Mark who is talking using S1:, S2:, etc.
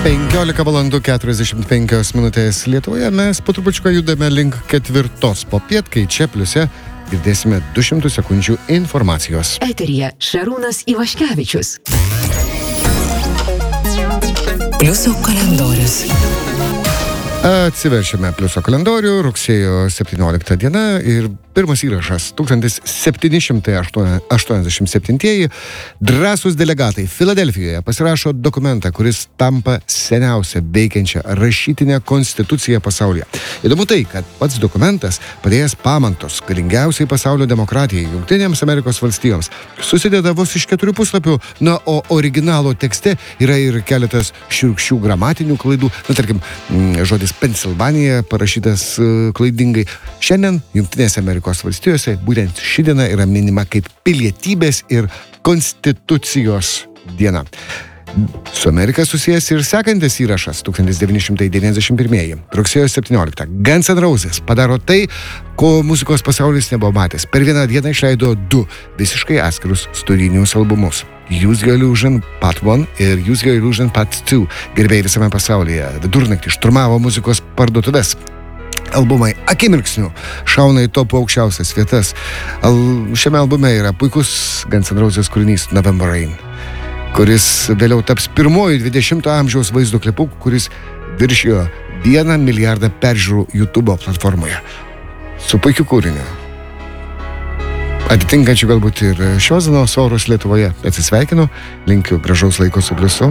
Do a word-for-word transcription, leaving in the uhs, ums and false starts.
S1: penkiolika valandų keturiasdešimt penkios minutės Lietuvoje. Mes po trupučiuką judame link ketvirtos popiet, kai čia pliuse girdėsime du šimtus sekundžių informacijos.
S2: Eteryje Šarūnas Ivaškevičius.
S3: Pliuso kalendorius.
S1: Atsiverčiame pliuso kalendorių, rugsėjo septyniolikta diena ir pirmas įrašas tūkstantis septyni šimtai aštuoniasdešimt septintieji. Drąsūs delegatai Filadelfijoje pasirašo dokumentą, kuris tampa seniausia veikiančia rašytinė konstitucija pasaulyje. Įdomu tai, kad pats dokumentas padėjęs pamantus galingiausiai pasaulio demokratijai Jungtinėms Amerikos valstijoms susideda vos iš keturių puslapių, na, o originalo tekste yra ir keletas šiurkščių gramatinių klaidų. Na, tarkim, žodis Pensilvanija parašytas klaidingai. Šiandien Jungtinėse Amerikos valstijose būtent ši diena yra minima kaip pilietybės ir konstitucijos diena. Su Amerika susijęs ir sekantis įrašas tūkstantis devyni šimtai devyniasdešimt pirmieji. Rugsėjo septyniolikta. Guns N' Roses padaro tai, ko muzikos pasaulis nebuvo matęs. Per vieną dieną išleido du visiškai atskirus studijinius albumus. Use Your Illusion Part one ir Use Your Illusion Part two. Gerbėjai visame pasaulyje vidurnaktį šturmavo muzikos parduotuves. Albumai akimirksniu šauna į topų aukščiausias vietas. Al, šiame albume yra puikus Guns N' Roses kūrinys November Rain, kuris vėliau taps pirmoju dvidešimto amžiaus vaizdo klipu, kuris viršijo vieną milijardą peržiūrų YouTube platformoje. Su puikiu kūriniu, atitinkančiu galbūt ir šios dienos orus Lietuvoje. Atsisveikinu, linkiu gražaus laiko su pliusu.